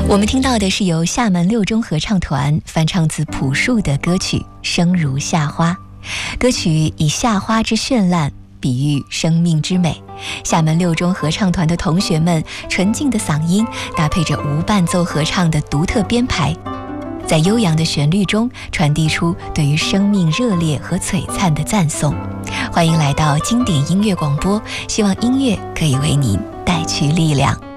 我们听到的是由厦门六中合唱团翻唱自朴树的歌曲《生如夏花》。歌曲以夏花之绚烂比喻生命之美。厦门六中合唱团的同学们纯净的嗓音搭配着无伴奏合唱的独特编排，在悠扬的旋律中传递出对于生命热烈和璀璨的赞颂。欢迎来到经典音乐广播，希望音乐可以为您带去力量。